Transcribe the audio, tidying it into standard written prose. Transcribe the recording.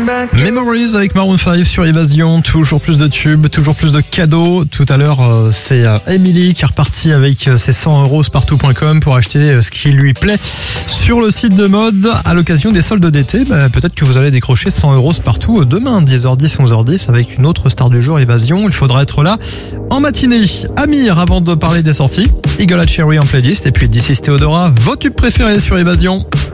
Memories avec Maroon 5 sur Évasion, toujours plus de tubes, toujours plus de cadeaux. Tout à l'heure, c'est Emily qui est repartie avec ses 100 € spartou.com pour acheter ce qui lui plaît sur le site de mode à l'occasion des soldes d'été. Peut-être que vous allez décrocher 100 € partout demain, 10h10, 11h10 avec une autre star du jour Évasion. Il faudra être là en matinée. Amir, avant de parler des sorties, Eagle Eye Cherry en playlist et puis This is Theodora, vos tubes préférés sur Évasion.